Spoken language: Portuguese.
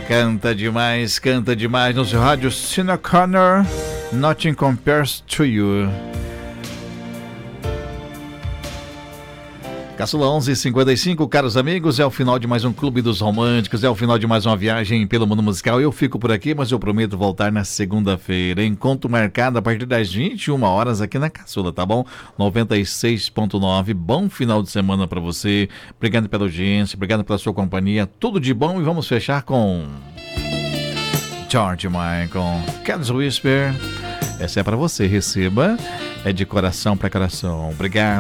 Canta demais no seu rádio Sina Connor, Nothing Compares to You. Caçula 11:55, caros amigos, é o final de mais um Clube dos Românticos, é o final de mais uma viagem pelo mundo musical. Eu fico por aqui, mas eu prometo voltar na segunda-feira. Encontro marcado a partir das 21 horas aqui na Caçula, tá bom? 96.9, bom final de semana pra você. Obrigado pela audiência, obrigado pela sua companhia, tudo de bom, e vamos fechar com George Michael, Careless Whisper. Essa é pra você, receba, é de coração pra coração. Obrigado.